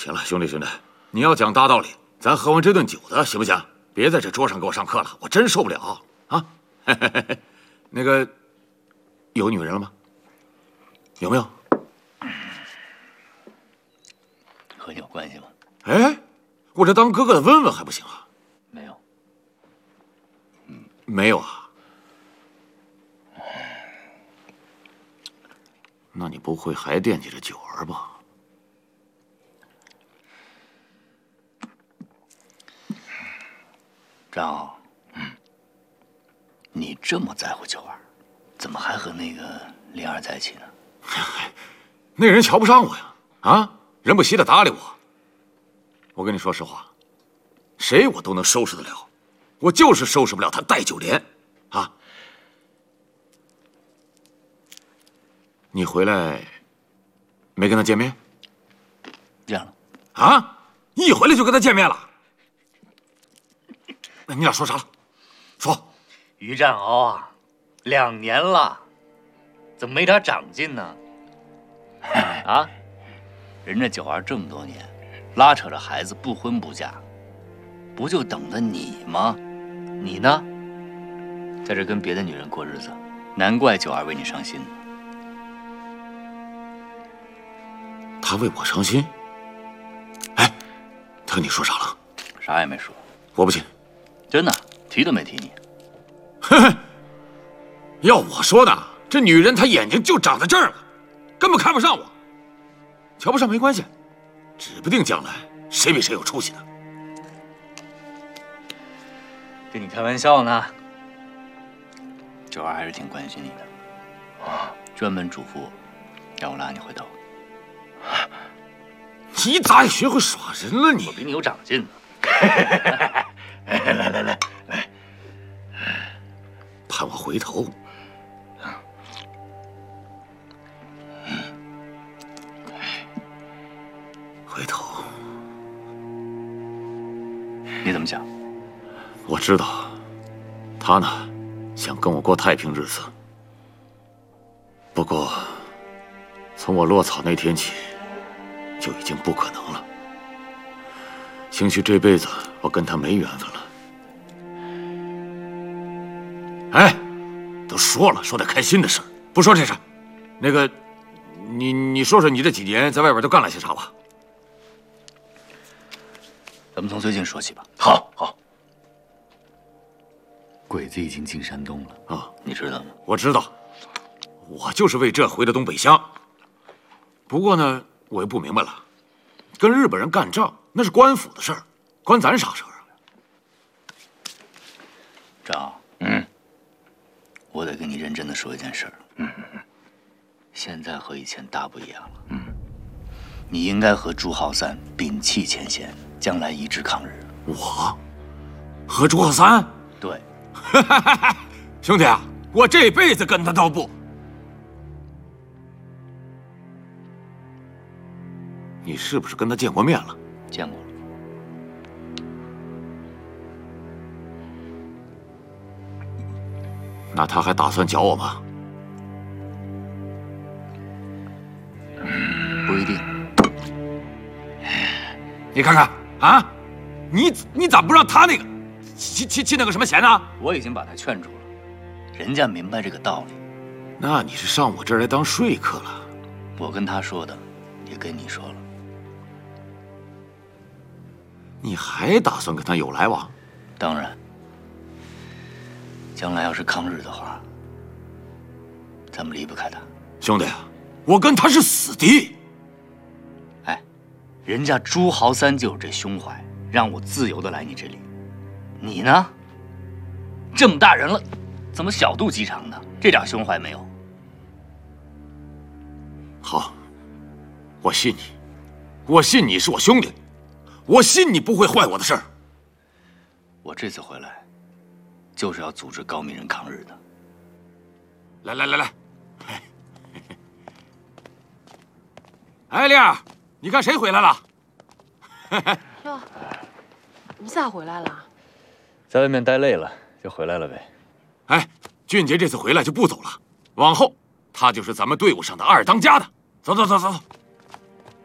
行了，兄弟，你要讲大道理，咱喝完这顿酒的行不行？别在这桌上给我上课了，我真受不了啊！那个，有女人了吗？有没有？ 和你有关系吗？ 哎，我这当哥哥的问问还不行啊？ 没有。 没有啊？那你不会还惦记着九儿吧？ 张傲，你这么在乎九儿，怎么还和那个灵儿在一起呢？ 那人瞧不上我呀！啊，人不稀得搭理我。我跟你说实话，谁我都能收拾得了，我就是收拾不了他戴九莲啊！你回来没跟他见面？ 见了。 啊！一回来就跟他见面了？那你俩说啥了？说。 于占鳌啊，2年了，怎么没点长进呢？啊，人家九儿这么多年，拉扯着孩子不婚不嫁，不就等着你吗？你呢，在这跟别的女人过日子，难怪九儿为你伤心。 他为我伤心？哎，他跟你说啥了？ 啥也没说。 我不信。 真的，提都没提你。 嘿嘿，要我说呢，这女人她眼睛就长在这儿了，根本看不上我。瞧不上没关系，指不定将来谁比谁有出息呢。 跟你开玩笑呢。九儿还是挺关心你的，专门嘱咐我，让我拉你回头。 你咋也学会耍人了你？ 我比你有长进呢。来， 盼我回头。回头。 你怎么想？ 我知道，他呢，想跟我过太平日子。不过，从我落草那天起，就已经不可能了。兴许这辈子我跟他没缘分了。哎，都说了，说点开心的事儿，不说这事儿。那个，你说说你这几年在外边都干了些啥吧？ 咱们从最近说起吧。 好。 鬼子已经进山东了啊， 你知道吗？ 我知道，我就是为这回的东北乡。不过呢，我又不明白了，跟日本人干仗那是官府的事儿，关咱啥事儿啊？ 张，我得跟你认真的说一件事儿。现在和以前大不一样了。你应该和朱浩三摒弃前嫌，将来一致抗日。 我和朱浩三？ 对。 兄弟啊，我这辈子跟他都不。你是不是跟他见过面了？ 见过了。 那他还打算剿我吗？ 不一定。 你看看啊，你咋不让他那个去那个什么贤呢？ 我已经把他劝住了，人家明白这个道理。 那你是上我这儿来当说客了？ 我跟他说的，也跟你说了。 你还打算跟他有来往？ 当然。将来要是抗日的话，咱们离不开他。 兄弟啊，我跟他是死敌。 哎，人家朱豪三就有这胸怀，让我自由的来你这里。你呢？这么大人了，怎么小肚鸡肠呢？这点胸怀没有？ 好，我信你，我信你是我兄弟，我信你不会坏我的事儿。 我这次回来，就是要组织高明人抗日的。 来，哎，丽儿，你看谁回来了？ 哟，你咋回来了？ 在外面待累了，就回来了呗。 哎，俊杰这次回来就不走了，往后他就是咱们队伍上的二当家的。走。